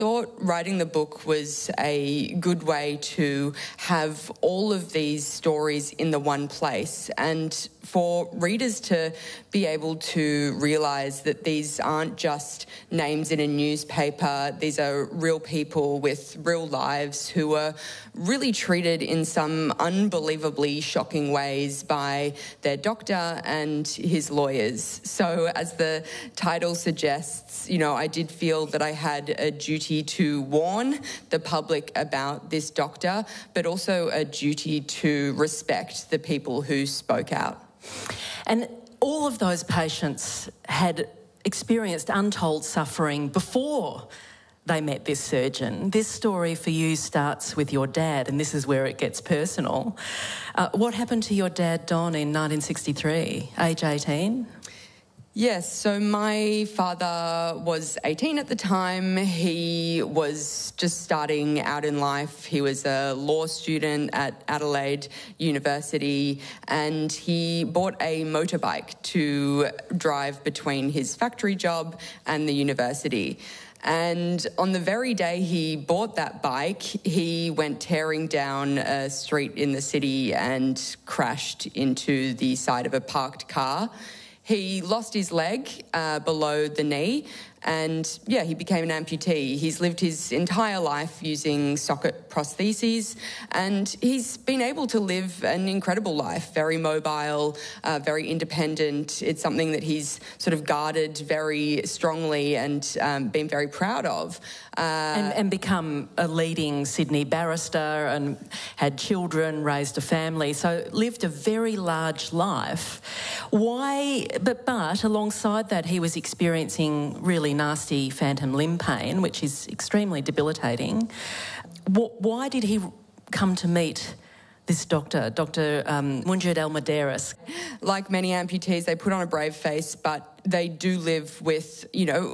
thought writing the book was a good way to have all of these stories in the one place and for readers to be able to realise that these aren't just names in a newspaper. These are real people with real lives who were really treated in some unbelievably shocking ways by their doctor and his lawyers. So as the title suggests, I did feel that I had a duty to warn the public about this doctor, but also a duty to respect the people who spoke out. And all of those patients had experienced untold suffering before they met this surgeon. This story for you starts with your dad, and this is where it gets personal. What happened to your dad, Don, in 1963, age 18? Yes, so my father was 18 at the time. He was just starting out in life. He was a law student at Adelaide University, and he bought a motorbike to drive between his factory job and the university. And on the very day he bought that bike, he went tearing down a street in the city and crashed into the side of a parked car. He lost his leg below the knee and, he became an amputee. He's lived his entire life using socket prostheses and he's been able to live an incredible life, very mobile, very independent. It's something that he's sort of guarded very strongly and been very proud of. And become a leading Sydney barrister and had children, raised a family, so lived a very large life. Why? But alongside that, he was experiencing really nasty phantom limb pain, which is extremely debilitating. Why did he come to meet this doctor, Dr. Munjed Al-Muderis? Like many amputees, they put on a brave face, but they do live with,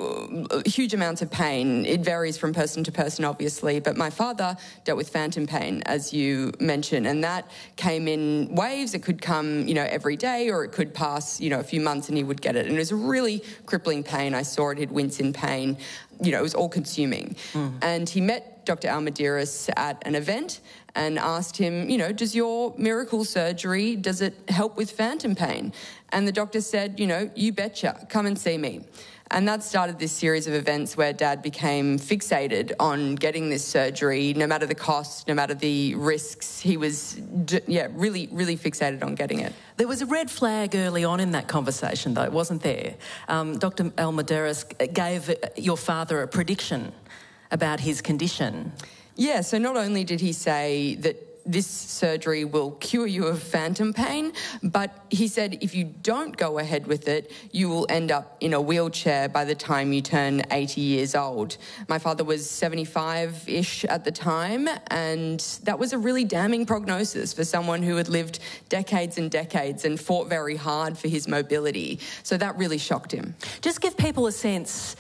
huge amounts of pain. It varies from person to person, obviously, but my father dealt with phantom pain, as you mentioned, and that came in waves. It could come, every day, or it could pass, a few months and he would get it. And it was a really crippling pain. I saw it, he'd wince in pain. It was all-consuming. And he met Dr. Al-Muderis at an event and asked him, does your miracle surgery, does it help with phantom pain? And the doctor said, you betcha, come and see me. And that started this series of events where Dad became fixated on getting this surgery, no matter the cost, no matter the risks. He was, really, really fixated on getting it. There was a red flag early on in that conversation, though, wasn't there? Dr. Al-Muderis gave your father a prediction about his condition. Yeah, so not only did he say that this surgery will cure you of phantom pain, but he said if you don't go ahead with it, you will end up in a wheelchair by the time you turn 80 years old. My father was 75-ish at the time, and that was a really damning prognosis for someone who had lived decades and decades and fought very hard for his mobility. So that really shocked him. Just give people a sense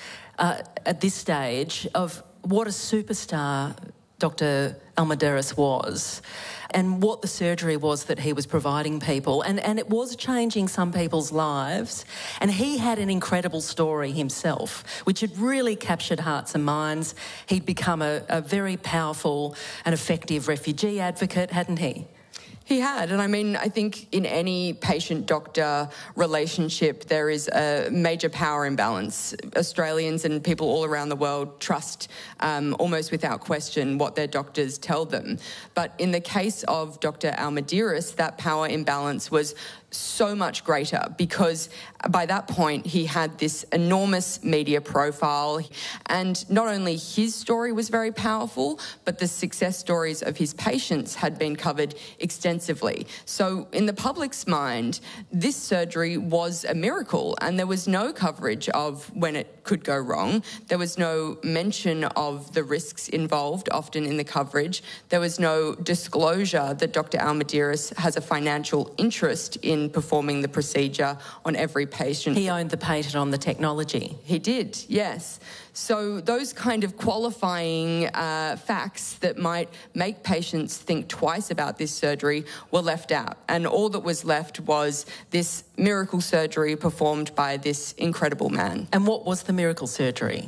at this stage of what a superstar Dr. Al-Muderis was and what the surgery was that he was providing people. And it was changing some people's lives. And he had an incredible story himself, which had really captured hearts and minds. He'd become a very powerful and effective refugee advocate, hadn't he? He had, and I think in any patient-doctor relationship there is a major power imbalance. Australians and people all around the world trust almost without question what their doctors tell them. But in the case of Dr. Al-Muderis, that power imbalance was so much greater because by that point he had this enormous media profile, and not only his story was very powerful, but the success stories of his patients had been covered extensively. So in the public's mind, this surgery was a miracle, and there was no coverage of when it could go wrong. There was no mention of the risks involved, often in the coverage. There was no disclosure that Dr. Al-Muderis has a financial interest in performing the procedure on every patient. He owned the patent on the technology. He did, yes. So those kind of qualifying facts that might make patients think twice about this surgery were left out. And all that was left was this miracle surgery performed by this incredible man. And what was the miracle surgery?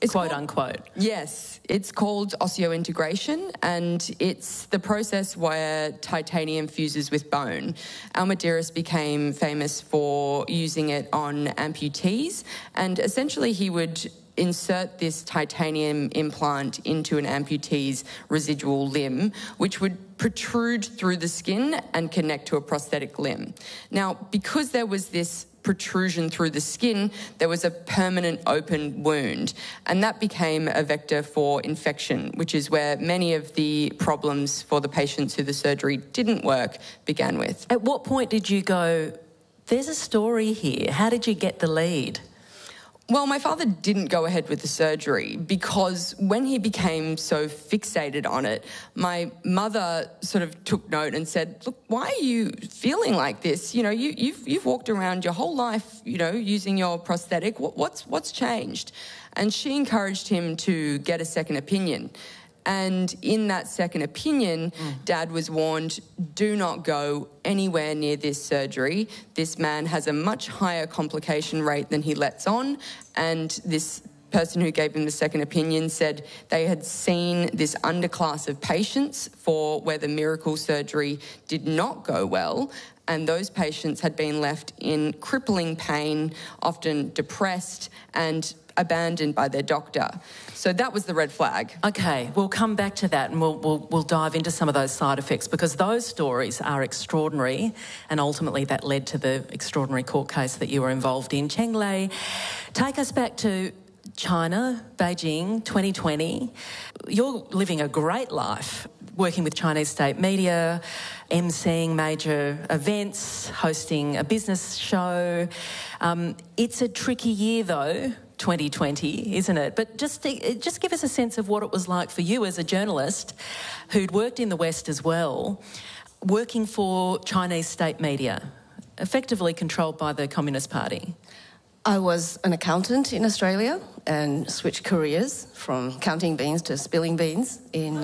quote unquote. Yes, it's called osseointegration, and it's the process where titanium fuses with bone. Almeidas became famous for using it on amputees, and essentially he would insert this titanium implant into an amputee's residual limb, which would protrude through the skin and connect to a prosthetic limb. Now, because there was this protrusion through the skin, there was a permanent open wound, and that became a vector for infection, which is where many of the problems for the patients who the surgery didn't work began with. At what point did you go, there's a story here? How did you get the lead? Well, my father didn't go ahead with the surgery because when he became so fixated on it, my mother sort of took note and said, look, why are you feeling like this? You know, you've walked around your whole life, you know, using your prosthetic. What's changed? And she encouraged him to get a second opinion. And in that second opinion, Dad was warned, do not go anywhere near this surgery. This man has a much higher complication rate than he lets on. And this person who gave him the second opinion said they had seen this underclass of patients for where the miracle surgery did not go well. And those patients had been left in crippling pain, often depressed and abandoned by their doctor. So that was the red flag. Okay, we'll come back to that and we'll dive into some of those side effects because those stories are extraordinary and ultimately that led to the extraordinary court case that you were involved in. Cheng Lei, take us back to China, Beijing, 2020. You're living a great life, working with Chinese state media, emceeing major events, hosting a business show. It's a tricky year though, 2020, isn't it? But just give us a sense of what it was like for you as a journalist who'd worked in the West as well, working for Chinese state media, effectively controlled by the Communist Party. I was an accountant in Australia and switched careers from counting beans to spilling beans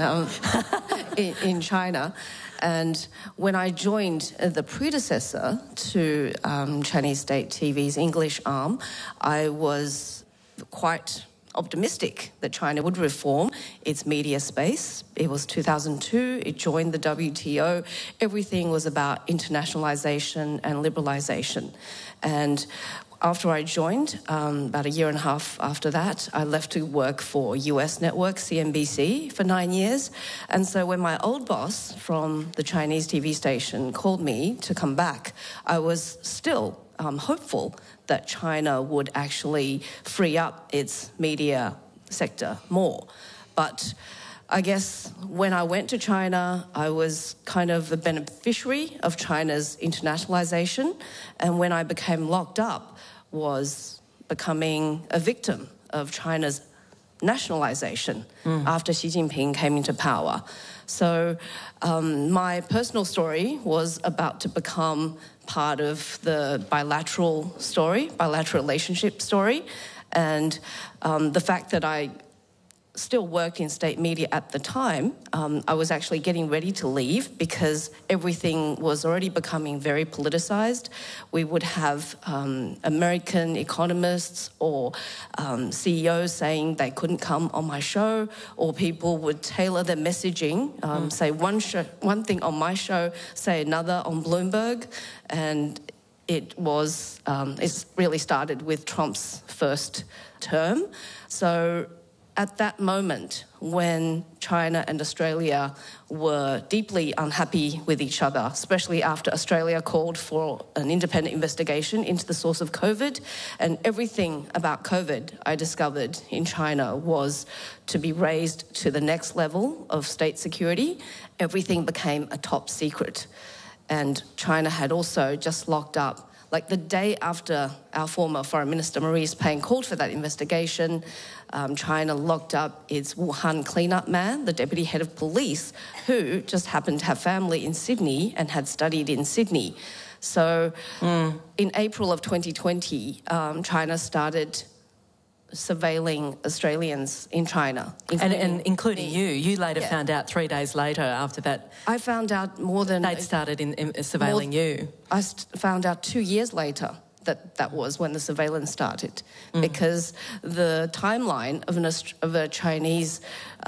in China. And when I joined the predecessor to Chinese State TV's English arm, I was quite optimistic that China would reform its media space. It was 2002, it joined the WTO. Everything was about internationalization and liberalization. And after I joined, about a year and a half after that, I left to work for US network CNBC for 9 years. And so when my old boss from the Chinese TV station called me to come back, I was still hopeful that China would actually free up its media sector more. But I guess when I went to China, I was kind of a beneficiary of China's internationalization. And when I became locked up, was becoming a victim of China's nationalization after Xi Jinping came into power. So my personal story was about to become part of the bilateral relationship story. And the fact that I still worked in state media at the time, I was actually getting ready to leave because everything was already becoming very politicized. We would have American economists or CEOs saying they couldn't come on my show, or people would tailor their messaging, say one thing on my show, say another on Bloomberg, and it really started with Trump's first term. So at that moment, when China and Australia were deeply unhappy with each other, especially after Australia called for an independent investigation into the source of COVID, and everything about COVID I discovered in China was to be raised to the next level of state security, everything became a top secret. And China had also just locked up, like the day after our former Foreign Minister Maurice Payne called for that investigation, China locked up its Wuhan cleanup man, the deputy head of police, who just happened to have family in Sydney and had studied in Sydney. So in April of 2020, China started surveilling Australians in China. And including you. You later found out 3 days later after that. I found out more than... They'd started in surveilling you. I found out 2 years later that was when the surveillance started, because the timeline of a Chinese